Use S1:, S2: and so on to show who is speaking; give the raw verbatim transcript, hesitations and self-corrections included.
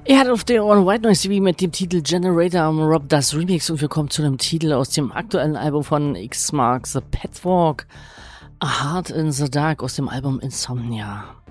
S1: Er hat auf den Ohren White Noise T V mit dem Titel Generator am Rob Das Remix und wir kommen zu einem Titel aus dem aktuellen Album von X-Mark, The Petwalk, A Heart in the Dark aus dem Album Insomnia.